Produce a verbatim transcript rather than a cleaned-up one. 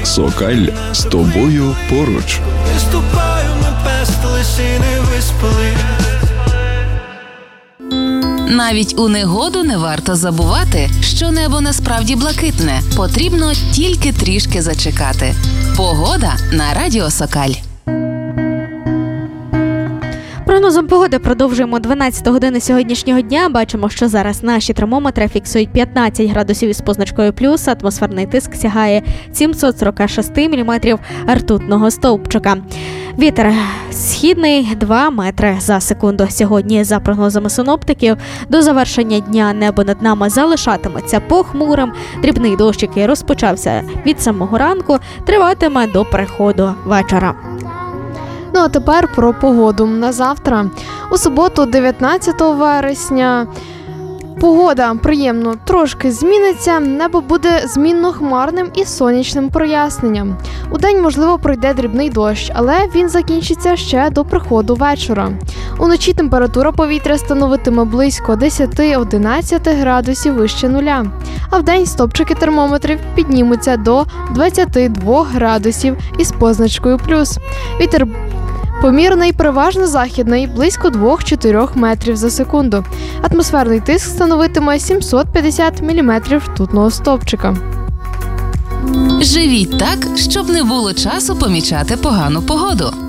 Сокаль з тобою поруч. Виступаю на пестились і не виспали. Навіть у негоду не варто забувати, що небо насправді блакитне. Потрібно тільки трішки зачекати. Погода на Радіо Сокаль. Прогнозом погоди продовжуємо дванадцяту годину сьогоднішнього дня. Бачимо, що зараз наші термометри фіксують п'ятнадцять градусів із позначкою плюс. Атмосферний тиск сягає сімсот сорок шість міліметрів ртутного стовпчика. Вітер східний два метри за секунду. Сьогодні, за прогнозами синоптиків, до завершення дня небо над нами залишатиметься похмурим. Дрібний дощ, який розпочався від самого ранку, триватиме до приходу вечора. Ну а тепер про погоду на завтра. У суботу, дев'ятнадцятого вересня, погода приємно трошки зміниться, небо буде змінно хмарним і сонячним проясненням. Удень, можливо, пройде дрібний дощ, але він закінчиться ще до приходу вечора. Уночі температура повітря становитиме близько десять-одинадцять градусів вище нуля, а вдень стопчики термометрів піднімуться до двадцять два градусів із позначкою плюс. Вітер помірний, переважно західний, близько два-чотири метрів за секунду. Атмосферний тиск становитиме сімсот п'ятдесят міліметрів ртутного стовпчика. Живіть так, щоб не було часу помічати погану погоду.